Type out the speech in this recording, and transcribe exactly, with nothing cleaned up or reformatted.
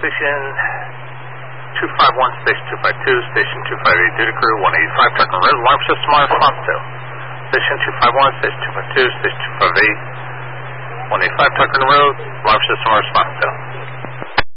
Station two five one, Station two five two, Station two five eight, duty crew, one eighty-five, Tucker Road, alarm system on Foxtail. Station two five one, Station two five two, Station two five eight, one eighty-five, Tucker Road, alarm system on Foxtail.